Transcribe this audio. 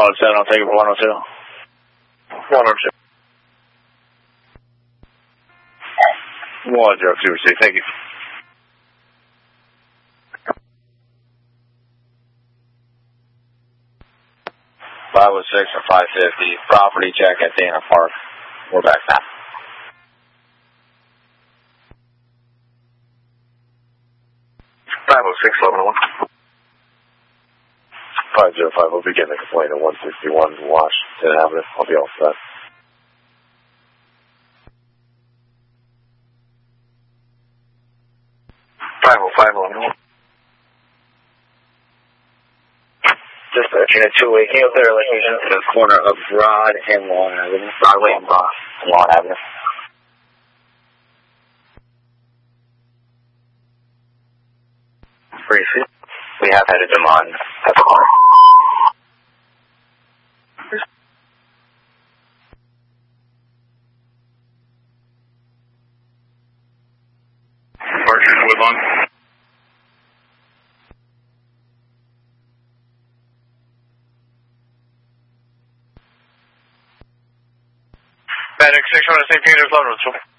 107, I'll take it for 102. 102. 102, receive, thank you. 506 or 550, property check at Dana Park. We're back now. .506, 505, we'll be getting a complaint at 161 Washington Avenue. I'll be all set. Dispatching at 2-8, can you clear location to the corner of Broad and Lawn Avenue? Broadway and Lawn Avenue. Briefly, we have headed them on at the corner. Partridge Woodlawn. Medic 600, St. Peter's, Low Road,